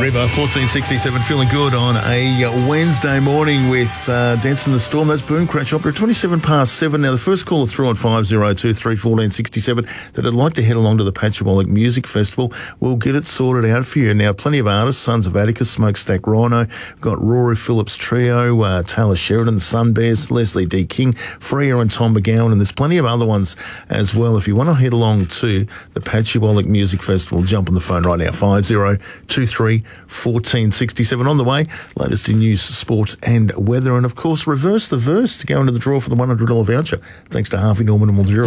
Reba, 1467, feeling good on a Wednesday morning with Dance in the Storm. That's Boom Crash Opera, 27 past 7. Now, the first caller through on 502 314 67 that would like to head along to the Patchawallic Music Festival, we'll get it sorted out for you. Now, plenty of artists, Sons of Atticus, Smokestack Rhino, we've got Rory Phillips Trio, Taylor Sheridan, the Sun Bears, Leslie D. King, Freya and Tom McGowan, and there's plenty of other ones as well. If you want to head along to the Patchawallic Music Festival, jump on the phone right now, 5023 1467. On the way, latest in news, sport and weather, and of course reverse the verse to go into the draw for the $100 voucher thanks to Harvey Norman and Mildura.